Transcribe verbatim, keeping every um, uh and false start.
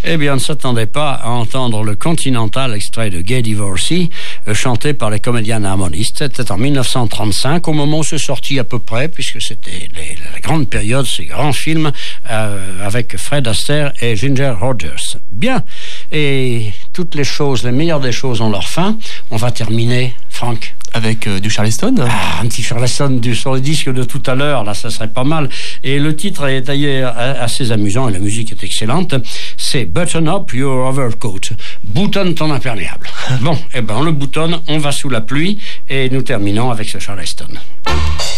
Eh bien, on ne s'attendait pas à entendre le Continental, extrait de Gay Divorcee, euh, chanté par les Comédiens harmonistes. C'était en dix-neuf cent trente-cinq, au moment où c'est sorti à peu près, puisque c'était les, la grande période, ces grands films euh, avec Fred Astaire et Ginger Rogers. Bien, et toutes les choses, les meilleures des choses ont leur fin. On va terminer, Franck. Avec euh, du Charleston. Ah, un petit Charleston du, sur le disque de tout à l'heure, là, ça serait pas mal. Et le titre est d'ailleurs assez amusant et la musique est excellente. C'est Button Up Your Overcoat. Boutonne ton imperméable. Bon, eh ben, on le boutonne, on va sous la pluie et nous terminons avec ce Charleston.